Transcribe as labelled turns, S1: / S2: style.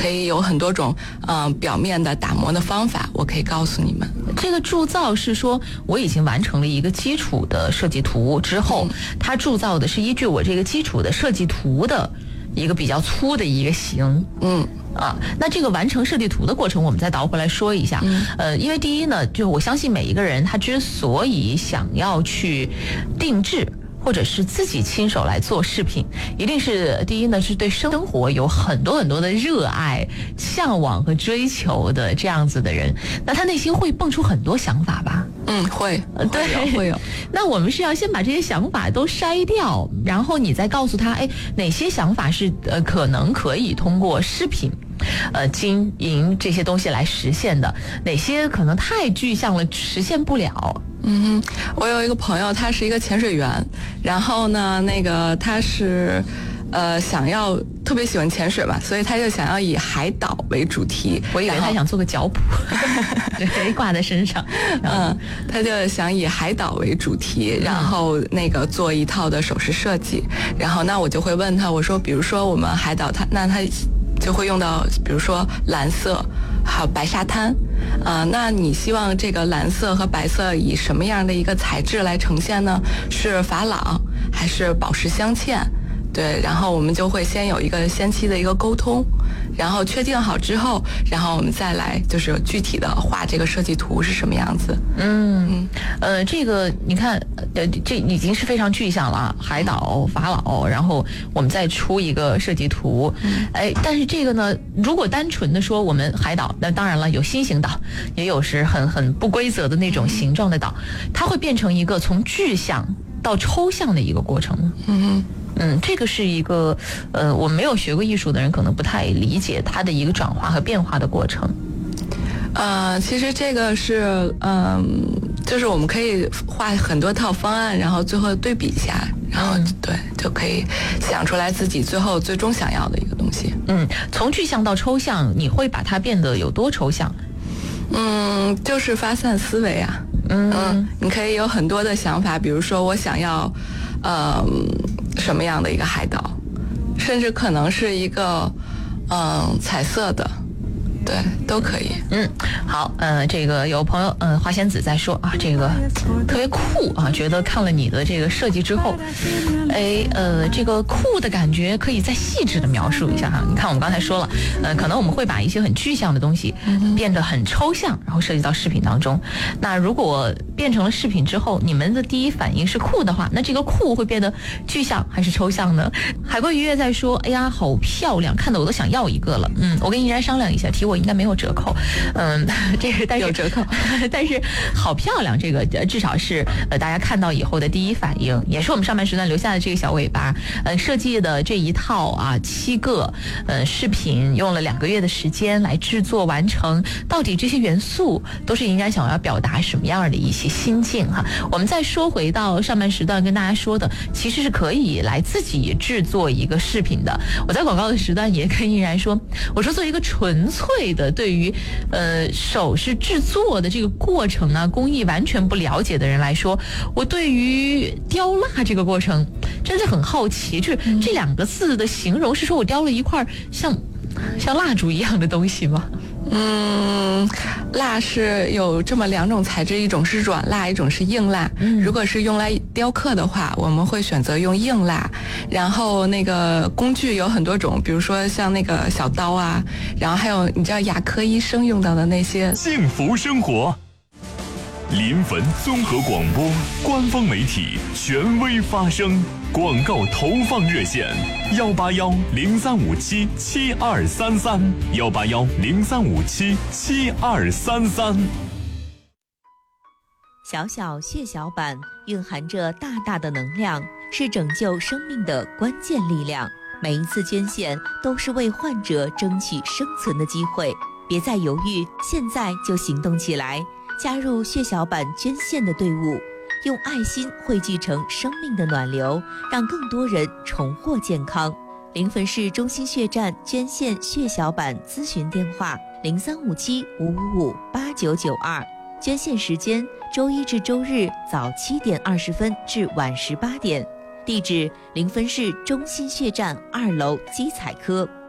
S1: 可以有很多种表面的打磨的方法，我可以告诉你们。
S2: 这个铸造是说我已经完成了一个基础的设计图之后，它铸造的是依据我这个基础的设计图的一个比较粗的一个形。那这个完成设计图的过程我们再倒回来说一下。因为第一呢，就我相信每一个人他之所以想要去定制或者是自己亲手来做饰品，一定是第一呢是对生活有很多很多的热爱、向往和追求的这样子的人，那他内心会蹦出很多想法吧？
S1: 会，
S2: 对，
S1: 会有。
S2: 那我们是要先把这些想法都筛掉，然后你再告诉他，哪些想法是可能可以通过饰品金银这些东西来实现的，哪些可能太具象了，实现不了。
S1: 我有一个朋友，他是一个潜水员，然后呢，他是想要特别喜欢潜水嘛，所以他就想要以海岛为主题。
S2: 我以为他想做个脚蹼，对，挂在身上。
S1: 他就想以海岛为主题，然后做一套的首饰设计。然后那我就会问他，我说，比如说我们海岛，他就会用到，比如说蓝色，还有白沙滩。那你希望这个蓝色和白色以什么样的一个材质来呈现呢？是珐琅还是宝石镶嵌？对，然后我们就会先有一个先期的一个沟通，然后确定好之后，然后我们再来就是具体的画这个设计图是什么样子。
S2: 这个你看，这已经是非常具象了，海岛、法老，然后我们再出一个设计图。但是这个呢，如果单纯的说我们海岛，那当然了，有心形岛，也有是很不规则的那种形状的岛，它会变成一个从具象到抽象的一个过程。这个是一个我们没有学过艺术的人可能不太理解它的一个转化和变化的过程。
S1: 其实这个是就是我们可以画很多套方案，然后最后对比一下，然后对就可以想出来自己最终想要的一个东西。
S2: 从具象到抽象，你会把它变得有多抽象？
S1: 就是发散思维啊。你可以有很多的想法，比如说我想要什么样的一个海岛，甚至可能是一个彩色的，对，都可以。
S2: 好，这个有朋友花仙子在说啊，这个特别酷啊，觉得看了你的这个设计之后，这个酷的感觉可以再细致的描述一下哈。你看我们刚才说了，可能我们会把一些很具象的东西变得很抽象，然后涉及到饰品当中。那如果变成了饰品之后，你们的第一反应是酷的话，那这个酷会变得具象还是抽象呢？海龟鱼月在说，哎呀，好漂亮，看得我都想要一个了。我跟依然商量一下，提我应该没有折扣。这个但是
S1: 有折扣，
S2: 但是好漂亮，这个至少是大家看到以后的第一反应，也是我们上半时段留下的这个小尾巴。设计的这一套7个饰品用了2个月的时间来制作完成，到底这些元素都是应该想要表达什么样的一些心境哈？我们再说回到上半时段跟大家说的，其实是可以来自己制作一个饰品的。我在广告的时段也跟依然说，我说做一个纯粹的对于首饰制作的这个过程啊，工艺完全不了解的人来说，我对于雕蜡这个过程真的很好奇，就是这2个字的形容是说我雕了一块像蜡烛一样的东西吗？
S1: 蜡是有这么2种材质，一种是软蜡，一种是硬蜡。如果是用来雕刻的话，我们会选择用硬蜡。然后工具有很多种，比如说像小刀啊，然后还有你知道牙科医生用到的那些。
S3: 幸福生活，临汾综合广播官方媒体，权威发声。广告投放热线：181-0357-7233，181-0357-7233。
S4: 小小血小板蕴含着大大的能量，是拯救生命的关键力量。每一次捐献都是为患者争取生存的机会，别再犹豫，现在就行动起来，加入血小板捐献的队伍，用爱心汇聚成生命的暖流，让更多人重获健康。临汾市中心血站捐献血小板咨询电话：0357-555-8992，捐献时间周一至周日早7点20分至晚18点，地址临汾市中心血站2楼基彩科。